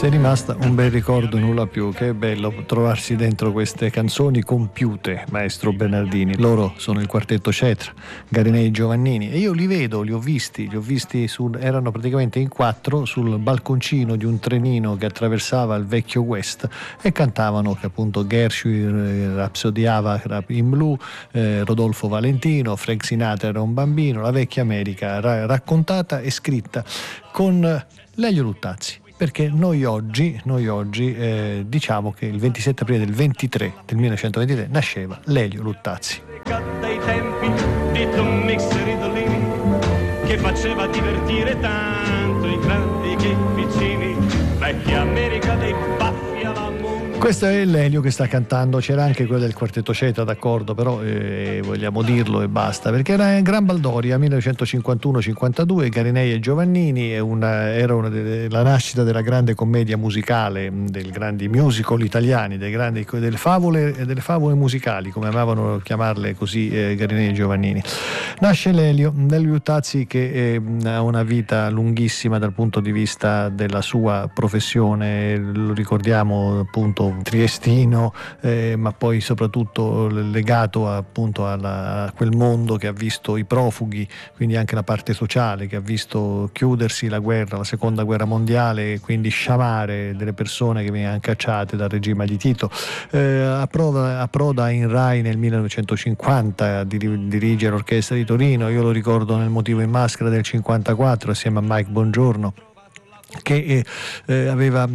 Sei rimasta un bel ricordo, nulla più. Che bello trovarsi dentro queste canzoni compiute, maestro Bernardini. Loro sono il quartetto Cetra, Garinei Giovannini, e io li ho visti erano praticamente in 4 sul balconcino di un trenino che attraversava il vecchio West e cantavano che appunto Gershwin rapsodiava in blu, Rodolfo Valentino, Frank Sinatra era un bambino, la vecchia America raccontata e scritta con Lelio Luttazzi. Perché noi oggi diciamo che il 27 aprile del 1923 nasceva Lelio Luttazzi. Dai tempi di Tom Mix Ridolini, che faceva divertire tanto i grandi che i piccini, vecchia America dei baffi alla mondo. Questo è Lelio che sta cantando. C'era anche quello del quartetto Cetra, d'accordo, però vogliamo dirlo e basta, perché era in Gran Baldoria 1951-52, Garinei e Giovannini. Era la nascita della grande commedia musicale, dei grandi musical italiani, delle favole musicali, come amavano chiamarle così Garinei e Giovannini. Nasce Lelio Luttazzi, che ha una vita lunghissima dal punto di vista della sua professione. Lo ricordiamo appunto triestino, ma poi soprattutto legato appunto a quel mondo che ha visto i profughi, quindi anche la parte sociale, che ha visto chiudersi la seconda guerra mondiale, e quindi sciamare delle persone che venivano cacciate dal regime di Tito. Approda in Rai nel 1950 a dirige l'orchestra di Torino. Io lo ricordo nel Motivo in maschera del 54 assieme a Mike Bongiorno, che aveva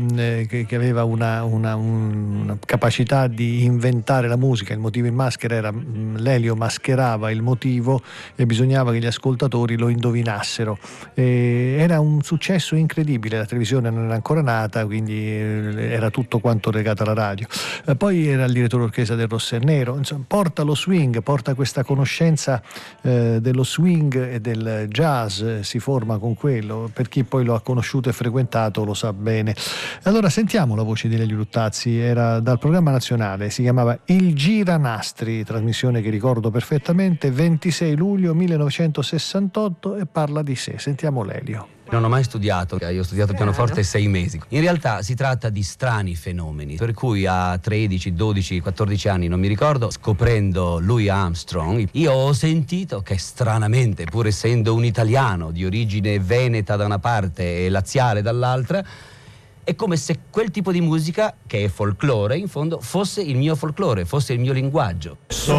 una capacità di inventare la musica. Il Motivo in maschera era Lelio mascherava il motivo e bisognava che gli ascoltatori lo indovinassero. Era un successo incredibile, la televisione non era ancora nata, quindi era tutto quanto legato alla radio. Poi era il direttore d'orchestra del Rossernero. Insomma, porta lo swing, porta questa conoscenza dello swing e del jazz, si forma con quello. Per chi poi lo ha conosciuto e frequentato lo sa bene. Allora sentiamo la voce di Lelio Luttazzi. Era dal programma nazionale, si chiamava Il Giranastri, trasmissione che ricordo perfettamente, 26 luglio 1968, e parla di sé. Sentiamo Lelio. Non ho mai studiato, io ho studiato pianoforte 6 mesi. In realtà si tratta di strani fenomeni, per cui a 13, 12, 14 anni, non mi ricordo, scoprendo Louis Armstrong, io ho sentito che stranamente, pur essendo un italiano di origine veneta da una parte e laziale dall'altra, è come se quel tipo di musica, che è folklore in fondo, fosse il mio folklore, fosse il mio linguaggio.